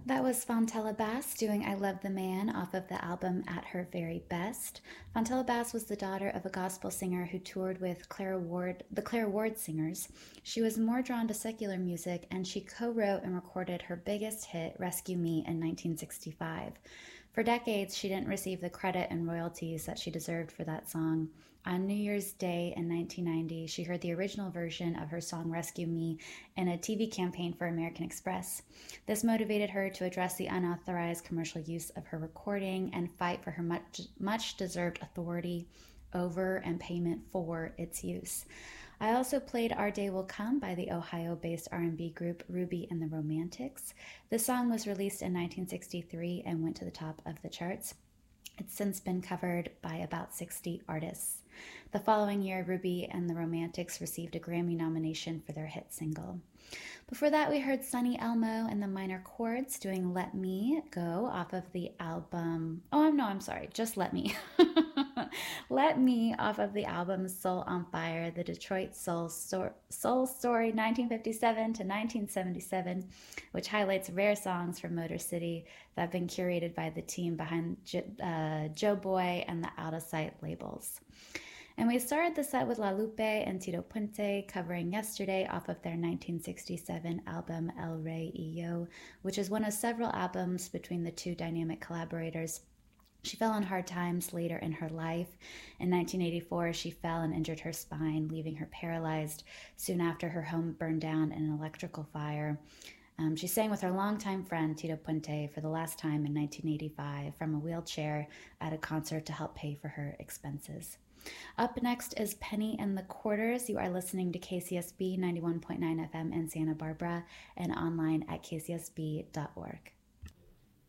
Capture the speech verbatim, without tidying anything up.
That was Fontella Bass doing I Love the Man off of the album At Her Very Best. Fontella Bass was the daughter of a gospel singer who toured with Clara Ward, the Clara Ward Singers. She was more drawn to secular music, and she co-wrote and recorded her biggest hit, Rescue Me, in nineteen sixty-five. For decades, she didn't receive the credit and royalties that she deserved for that song. On New Year's Day in nineteen ninety, she heard the original version of her song Rescue Me in a T V campaign for American Express. This motivated her to address the unauthorized commercial use of her recording and fight for her much, much deserved authority over and payment for its use. I also played Our Day Will Come by the Ohio-based R and B group Ruby and the Romantics. This song was released in nineteen sixty-three and went to the top of the charts. It's since been covered by about sixty artists. The following year, Ruby and the Romantics received a Grammy nomination for their hit single. Before that, we heard Sonny Elmo and the Minor Chords doing Let Me Go off of the album... Oh, no, I'm sorry, just Let Me. Let Me off of the album Soul on Fire, the Detroit Soul, Sto- Soul Story nineteen fifty-seven to nineteen seventy-seven, which highlights rare songs from Motor City that have been curated by the team behind J- uh, Joe Boy and the Out of Sight labels. And we started the set with La Lupe and Tito Puente covering Yesterday off of their nineteen sixty-seven album El Rey y Yo, which is one of several albums between the two dynamic collaborators. She fell on hard times later in her life. In nineteen eighty-four, she fell and injured her spine, leaving her paralyzed. Soon after, her home burned down in an electrical fire. Um, she sang with her longtime friend, Tito Puente, for the last time in nineteen eighty-five from a wheelchair at a concert to help pay for her expenses. Up next is Penny and the Quarters. You are listening to K C S B ninety-one point nine F M in Santa Barbara and online at k c s b dot org.